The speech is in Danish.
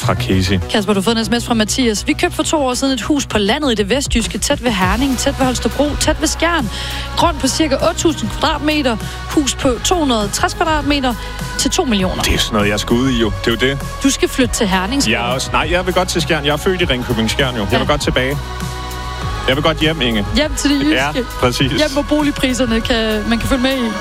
fra Casey. Kasper, du har fået en sms fra Mathias. Vi købte for 2 år siden et hus på landet i det vestjyske, tæt ved Herning, tæt ved Holstebro, tæt ved Skjern. Grøn på cirka 8.000 kvadratmeter, hus på 260 kvadratmeter til 2 millioner. Det er sådan noget, jeg skal ud i jo. Det er jo det. Du skal flytte til Herning. Jeg vil godt til Skjern. Jeg er født i Ringkøbing Skjern jo. Jeg vil godt tilbage. Jeg vil godt hjem, Inge. Hjem til det jyske. Ja, præcis. Hjem, hvor boligpriserne man kan følge med i.